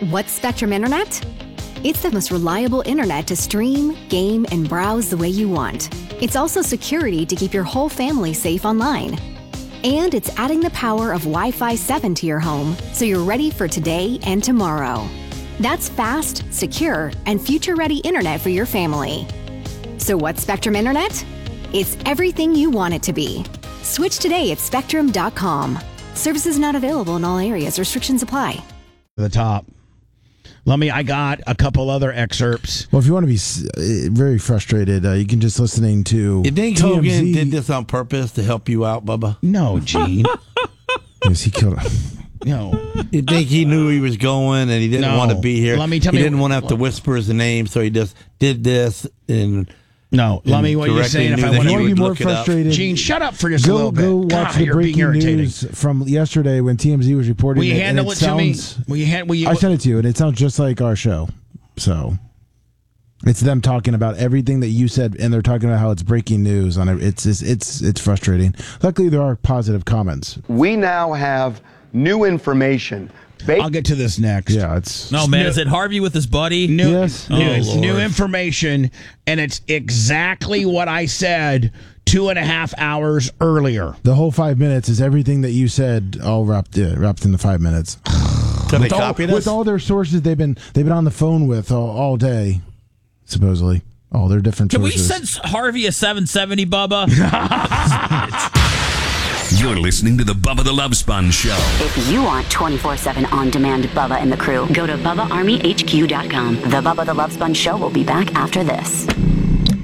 What's Spectrum Internet? It's the most reliable internet to stream, game, and browse the way you want. It's also security to keep your whole family safe online. And it's adding the power of Wi-Fi 7 to your home so you're ready for today and tomorrow. That's fast, secure, and future-ready internet for your family. So what's Spectrum Internet? It's everything you want it to be. Switch today at spectrum.com. Services not available in all areas. Restrictions apply. The top. I got a couple other excerpts. Well, if you want to be very frustrated, you can just listening to You think TMZ. Hogan did this on purpose to help you out, Bubba? No, Gene. Yes, he killed him. No. You think he knew he was going and he didn't want to be here? He didn't want to have to whisper his name, so he just did this and... No, what you're saying, if I want to be more frustrated, Gene, shut up for just a little bit. Go watch the breaking news from yesterday when TMZ was reporting. Will you handle it to me? I sent it to you, and it sounds just like our show. So it's them talking about everything that you said, and they're talking about how it's breaking news. On it. It's frustrating. Luckily, there are positive comments. We now have new information. I'll get to this next. Yeah, it's... No, man, is it Harvey with his buddy? Yes. New information, and it's exactly what I said 2.5 hours earlier. The whole 5 minutes is everything that you said, all wrapped in the 5 minutes. Can they copy this? With all their sources they've been on the phone with all day, supposedly. All their different Can sources. we send Harvey a 770, Bubba? You're listening to the Bubba the Love Sponge Show. If you want 24/7 on-demand Bubba and the crew, go to BubbaArmyHQ.com. The Bubba the Love Sponge Show will be back after this.